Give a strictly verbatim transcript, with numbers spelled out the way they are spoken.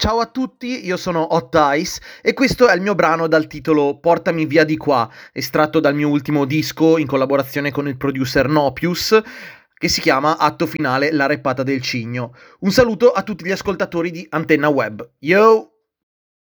Ciao a tutti, io sono Hot Ice e questo è il mio brano dal titolo Portami via di qua, estratto dal mio ultimo disco in collaborazione con il producer Nopius, che si chiama Atto finale, la reppata del cigno. Un saluto a tutti gli ascoltatori di Antenna Web. Yo!